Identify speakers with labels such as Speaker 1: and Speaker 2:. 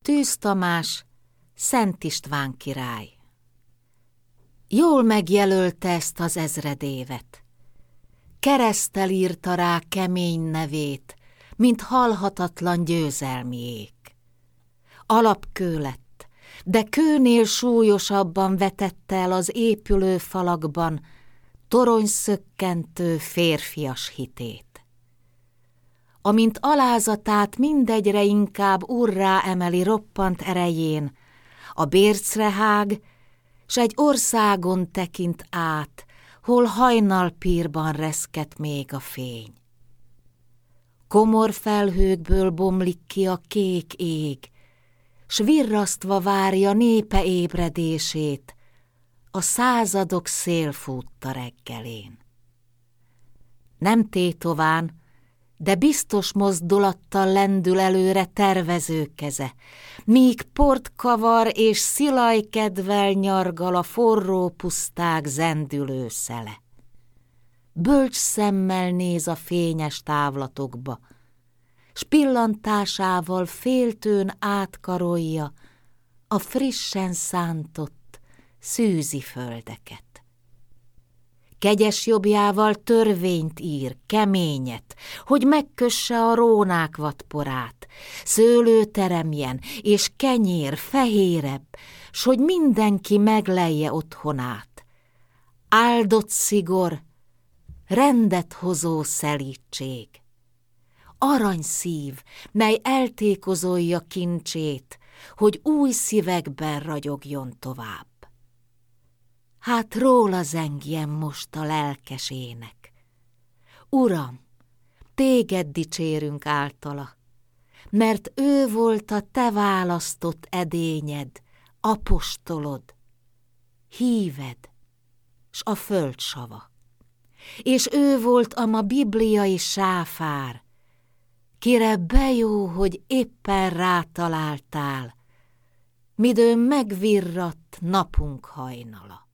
Speaker 1: Tűz Tamás, Szent István király. Jól megjelölte ezt az ezredévet. Kereszttel írta rá kemény nevét, mint halhatatlan győzelmiék. Alapkő lett, de kőnél súlyosabban vetette el az épülő falakban toronyszökkentő férfias hitét. Amint alázatát mindegyre inkább urrá emeli roppant erején, a bércre hág, s egy országon tekint át, hol hajnalpírban reszket még a fény. Komor felhőkből bomlik ki a kék ég, s virrasztva várja népe ébredését, a századok szélfútta reggelén. Nem tétován, de biztos mozdulattal lendül előre tervező keze, míg port kavar és szilajkedvel nyargal a forró puszták zendülő szele. Bölcs szemmel néz a fényes távlatokba, s pillantásával féltőn átkarolja a frissen szántott szűzi földeket. Kegyes jobbjával törvényt ír, keményet, hogy megkösse a rónák vadporát, szőlő teremjen, és kenyér fehérebb, s hogy mindenki meglelje otthonát. Áldott szigor, rendet hozó szelídség. Aranyszív, mely eltékozolja kincsét, hogy új szívekben ragyogjon tovább. Hát róla zengjen most a lelkes ének. Uram, téged dicsérünk általa, mert ő volt a te választott edényed, apostolod, híved, s a föld sava. És ő volt a ma bibliai sáfár, kire bejó, hogy éppen rátaláltál, midőn megvirradt napunk hajnala.